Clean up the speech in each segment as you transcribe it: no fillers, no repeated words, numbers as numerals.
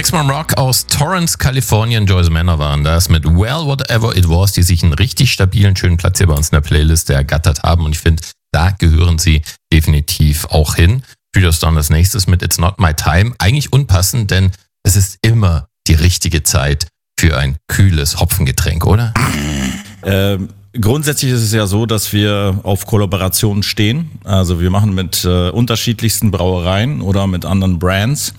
Maximum Rock aus Torrance, Kalifornien. Joyce Manor waren das mit Well, Whatever It Was, die sich einen richtig stabilen, schönen Platz hier bei uns in der Playlist ergattert haben. Und ich finde, da gehören sie definitiv auch hin. Judas Stone als nächstes mit It's Not My Time. Eigentlich unpassend, denn es ist immer die richtige Zeit für ein kühles Hopfengetränk, oder? Grundsätzlich ist es ja so, dass wir auf Kollaborationen stehen. Also wir machen mit unterschiedlichsten Brauereien oder mit anderen Brands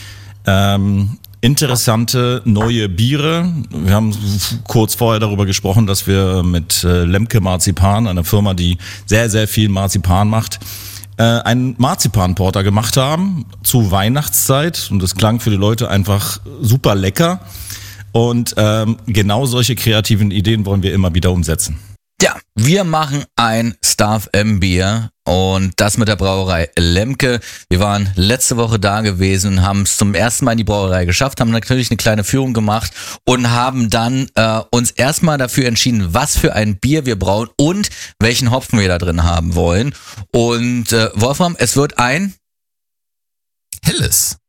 interessante neue Biere. Wir haben kurz vorher darüber gesprochen, dass wir mit Lemke Marzipan, einer Firma, die sehr, sehr viel Marzipan macht, einen Marzipan-Porter gemacht haben zu Weihnachtszeit. Und das klang für die Leute einfach super lecker. Und genau solche kreativen Ideen wollen wir immer wieder umsetzen. Ja, wir machen ein Staff M Bier und das mit der Brauerei Lemke. Wir waren letzte Woche da gewesen, haben es zum ersten Mal in die Brauerei geschafft, haben natürlich eine kleine Führung gemacht und haben dann uns erstmal dafür entschieden, was für ein Bier wir brauen und welchen Hopfen wir da drin haben wollen. Und Wolfram, es wird ein Helles.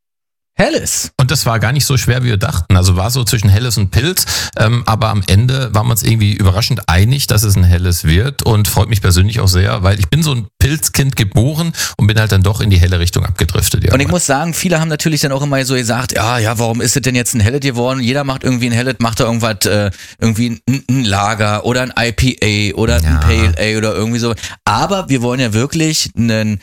Und das war gar nicht so schwer, wie wir dachten. Also war so zwischen Helles und Pilz, aber am Ende waren wir uns irgendwie überraschend einig, dass es ein Helles wird und freut mich persönlich auch sehr, weil ich bin so ein Pilzkind geboren und bin halt dann doch in die helle Richtung abgedriftet. Und ich muss sagen, viele haben natürlich dann auch immer so gesagt, ja, warum ist es denn jetzt ein Helles geworden? Jeder macht irgendwie ein Helles, macht da irgendwas, irgendwie ein Lager oder ein IPA oder ein Pale Ale oder irgendwie so. Aber wir wollen ja wirklich ein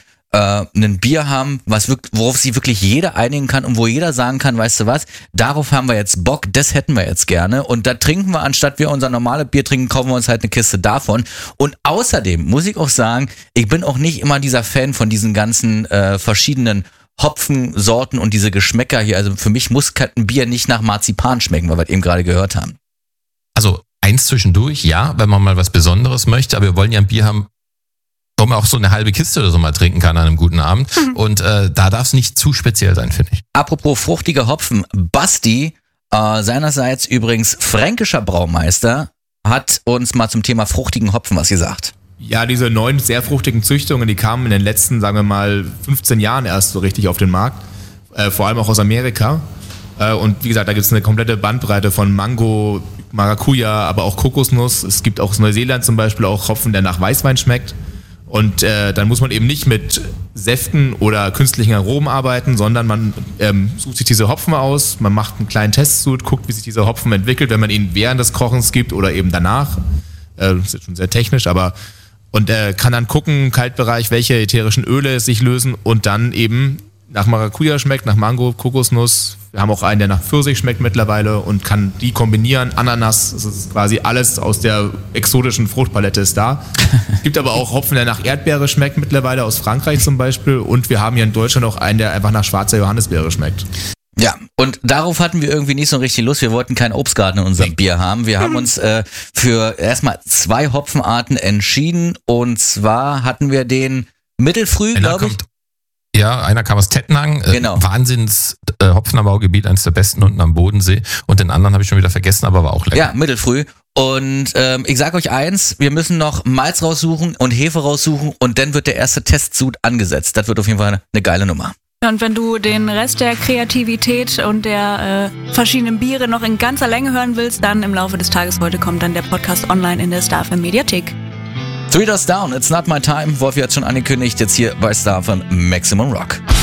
Bier haben, worauf sich wirklich jeder einigen kann und wo jeder sagen kann, weißt du was, darauf haben wir jetzt Bock, das hätten wir jetzt gerne und da trinken wir, anstatt wir unser normales Bier trinken, kaufen wir uns halt eine Kiste davon. Und außerdem muss ich auch sagen, ich bin auch nicht immer dieser Fan von diesen ganzen verschiedenen Hopfensorten und diese Geschmäcker hier. Also für mich muss ein Bier nicht nach Marzipan schmecken, weil wir eben gerade gehört haben. Also eins zwischendurch, ja, wenn man mal was Besonderes möchte, aber wir wollen ja ein Bier haben, wo man auch so eine halbe Kiste oder so mal trinken kann an einem guten Abend. Und da darf es nicht zu speziell sein, finde ich. Apropos fruchtige Hopfen, Basti, seinerseits übrigens fränkischer Braumeister, hat uns mal zum Thema fruchtigen Hopfen was gesagt. Ja, diese neuen, sehr fruchtigen Züchtungen, die kamen in den letzten, sagen wir mal, 15 Jahren erst so richtig auf den Markt. Vor allem auch aus Amerika. Und wie gesagt, da gibt es eine komplette Bandbreite von Mango, Maracuja, aber auch Kokosnuss. Es gibt auch aus Neuseeland zum Beispiel auch Hopfen, der nach Weißwein schmeckt. Und dann muss man eben nicht mit Säften oder künstlichen Aromen arbeiten, sondern man sucht sich diese Hopfen aus, man macht einen kleinen Testsud, guckt, wie sich dieser Hopfen entwickelt, wenn man ihn während des Kochens gibt oder eben danach. Das ist jetzt schon sehr technisch, aber und kann dann gucken im Kaltbereich, welche ätherischen Öle sich lösen und dann eben nach Maracuja schmeckt, nach Mango, Kokosnuss. Wir haben auch einen, der nach Pfirsich schmeckt mittlerweile und kann die kombinieren. Ananas, das ist quasi alles aus der exotischen Fruchtpalette ist da. Es gibt aber auch Hopfen, der nach Erdbeere schmeckt mittlerweile, aus Frankreich zum Beispiel. Und wir haben hier in Deutschland auch einen, der einfach nach schwarzer Johannisbeere schmeckt. Ja, und darauf hatten wir irgendwie nicht so richtig Lust. Wir wollten keinen Obstgarten in unserem Bier haben. Wir haben uns für erstmal 2 Hopfenarten entschieden. Und zwar hatten wir den Mittelfrüh, glaube ich. Ja, einer kam aus Tettnang, genau. Wahnsinns Hopfenanbaugebiet, eines der besten unten am Bodensee. Und den anderen habe ich schon wieder vergessen, aber war auch lecker. Ja, Mittelfrüh. Und ich sage euch eins, wir müssen noch Malz raussuchen und Hefe raussuchen und dann wird der erste Testsud angesetzt. Das wird auf jeden Fall eine geile Nummer. Und wenn du den Rest der Kreativität und der verschiedenen Biere noch in ganzer Länge hören willst, dann im Laufe des Tages heute kommt dann der Podcast online in der Star FM Mediathek. 3 Doors Down, It's Not My Time, Wolfi hat schon angekündigt, jetzt hier bei Star FM Maximum Rock.